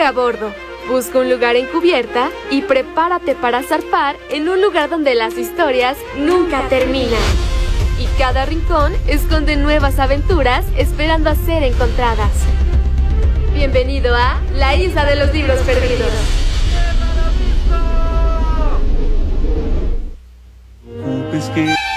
a bordo. Busca un lugar en cubierta y prepárate para zarpar en un lugar donde las historias nunca terminan. Y cada rincón esconde nuevas aventuras esperando a ser encontradas. Bienvenido a la Isla de los Libros Perdidos. Es que...